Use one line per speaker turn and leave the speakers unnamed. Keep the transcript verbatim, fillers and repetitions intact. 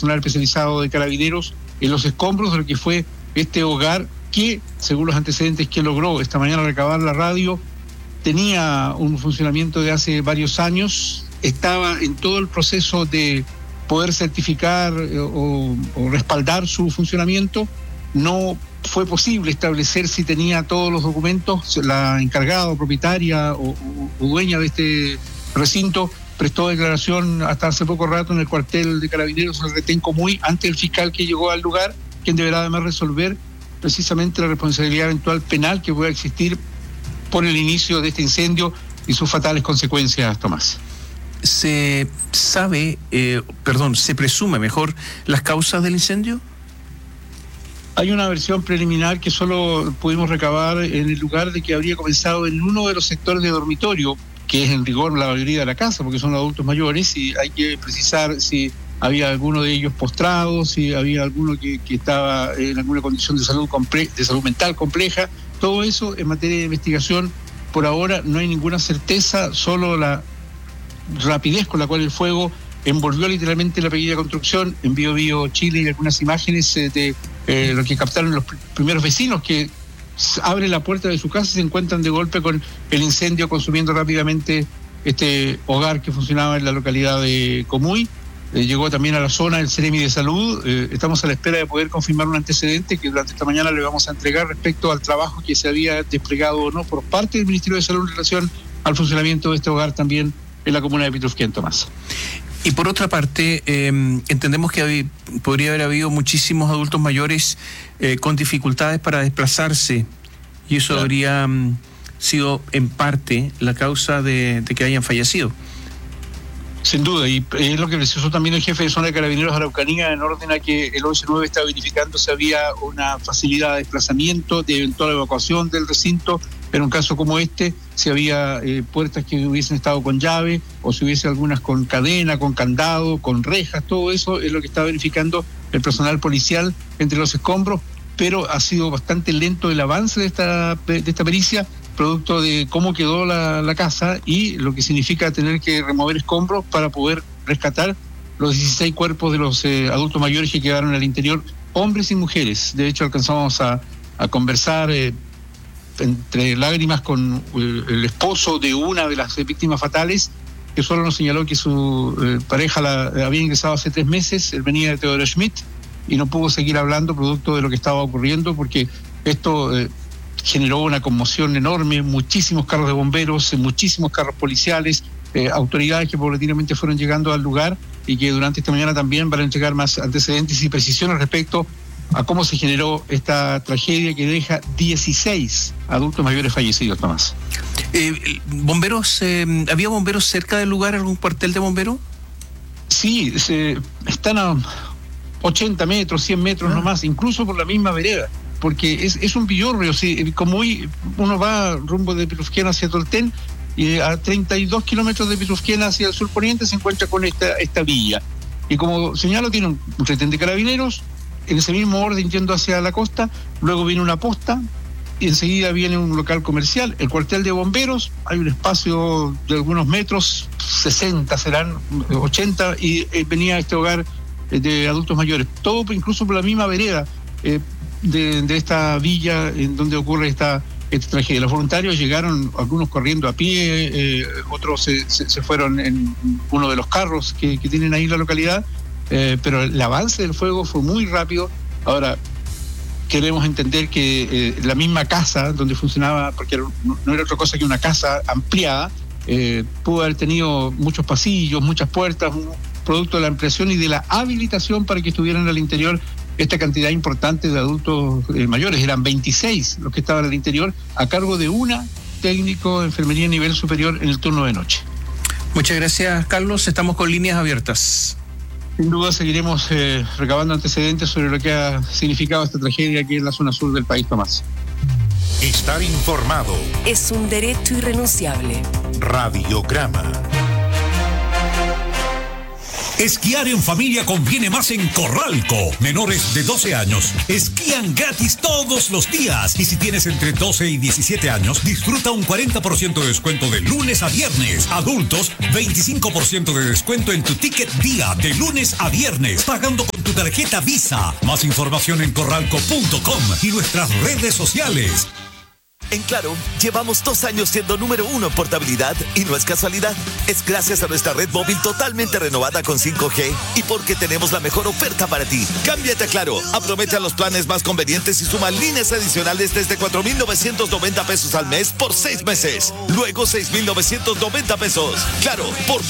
personal especializado de Carabineros en los escombros de lo que fue este hogar que, según los antecedentes que logró esta mañana recabar la radio, tenía un funcionamiento de hace varios años, estaba en todo el proceso de poder certificar eh, o, o respaldar su funcionamiento. No fue posible establecer si tenía todos los documentos. La encargada o propietaria o, o, o dueña de este recinto prestó declaración hasta hace poco rato en el cuartel de Carabineros en el Retén Comuy ante el fiscal que llegó al lugar, quien deberá además resolver precisamente la responsabilidad eventual penal que pueda existir por el inicio de este incendio y sus fatales consecuencias, Tomás.
¿Se sabe, eh, perdón, se presume mejor las causas del incendio?
Hay una versión preliminar que solo pudimos recabar en el lugar de que habría comenzado en uno de los sectores de dormitorio, que es en rigor la mayoría de la casa, porque son adultos mayores, y hay que precisar si había alguno de ellos postrado, si había alguno que, que estaba en alguna condición de salud comple- de salud mental compleja. Todo eso en materia de investigación, por ahora no hay ninguna certeza, solo la rapidez con la cual el fuego envolvió literalmente la pequeña construcción. En Bio Bio Chile y algunas imágenes eh, de eh, lo que captaron los pr- primeros vecinos que abren la puerta de su casa y se encuentran de golpe con el incendio consumiendo rápidamente este hogar que funcionaba en la localidad de Comuy. Eh, llegó también a la zona el Ceremi de Salud. Eh, estamos a la espera de poder confirmar un antecedente que durante esta mañana le vamos a entregar respecto al trabajo que se había desplegado o no por parte del Ministerio de Salud en relación al funcionamiento de este hogar también en la comuna de Pitrufquén, Tomás.
Y por otra parte, eh, entendemos que había, podría haber habido muchísimos adultos mayores eh, con dificultades para desplazarse, y eso claro. habría um, sido en parte la causa de, de que hayan fallecido.
Sin duda, y es lo que precisó también el jefe de zona de Carabineros de Araucanía en orden a que el once nueve está verificando si había una facilidad de desplazamiento, de eventual evacuación del recinto. En un caso como este, si había eh, puertas que hubiesen estado con llave o si hubiese algunas con cadena, con candado, con rejas, todo eso es lo que está verificando el personal policial entre los escombros, pero ha sido bastante lento el avance de esta, de esta pericia, producto de cómo quedó la, la casa y lo que significa tener que remover escombros para poder rescatar los dieciséis cuerpos de los eh, adultos mayores que quedaron al interior, hombres y mujeres. De hecho, alcanzamos a, a conversar eh, entre lágrimas con eh, el esposo de una de las víctimas fatales, que solo nos señaló que su eh, pareja la, había ingresado hace tres meses, él venía de Teodoro Schmidt y no pudo seguir hablando producto de lo que estaba ocurriendo, porque esto eh, generó una conmoción enorme, muchísimos carros de bomberos, muchísimos carros policiales, eh, autoridades que paulatinamente fueron llegando al lugar y que durante esta mañana también van a entregar más antecedentes y precisiones respecto a cómo se generó esta tragedia que deja dieciséis adultos mayores fallecidos, Tomás.
Eh, ¿Bomberos, eh, había bomberos cerca del lugar, algún cuartel de bomberos?
Sí, se, están a ochenta metros, cien metros ah. nomás, incluso por la misma vereda, porque es, es un villorrio, sí, como hoy uno va rumbo de Pitrufquén hacia Tolten y a treinta y dos kilómetros de Pitrufquén hacia el sur poniente se encuentra con esta, esta villa. Y como señalo, tiene un, un retén de carabineros, en ese mismo orden yendo hacia la costa, luego viene una posta y enseguida viene un local comercial, el cuartel de bomberos, hay un espacio de algunos metros, sesenta serán, ochenta, y eh, venía este hogar eh, de adultos mayores, todo incluso por la misma vereda eh, de, de esta villa en donde ocurre esta, esta tragedia. Los voluntarios llegaron, algunos corriendo a pie, eh, otros se, se, se fueron en uno de los carros que, que tienen ahí en la localidad, eh, pero el avance del fuego fue muy rápido. Ahora, queremos entender que eh, la misma casa donde funcionaba, porque no, no era otra cosa que una casa ampliada, eh, pudo haber tenido muchos pasillos, muchas puertas, un producto de la ampliación y de la habilitación para que estuvieran al interior esta cantidad importante de adultos eh, mayores. Eran veintiséis los que estaban al interior, a cargo de una técnico de enfermería a nivel superior en el turno de noche.
Muchas gracias, Carlos. Estamos con líneas abiertas.
Sin duda seguiremos eh, recabando antecedentes sobre lo que ha significado esta tragedia aquí en la zona sur del país, Tomás.
Estar informado
es un derecho irrenunciable.
Radiograma.
Esquiar en familia conviene más en Corralco. Menores de doce años esquían gratis todos los días. Y si tienes entre doce y diecisiete años, disfruta un cuarenta por ciento de descuento de lunes a viernes. Adultos, veinticinco por ciento de descuento en tu ticket día de lunes a viernes, pagando con tu tarjeta Visa. Más información en corralco punto com y nuestras redes sociales.
En Claro, llevamos dos años siendo número uno en portabilidad y no es casualidad. Es gracias a nuestra red móvil totalmente renovada con cinco G y porque tenemos la mejor oferta para ti. Cámbiate a Claro, aprovecha los planes más convenientes y suma líneas adicionales desde cuatro mil novecientos noventa pesos al mes por seis meses. Luego seis mil novecientos noventa pesos. Claro, por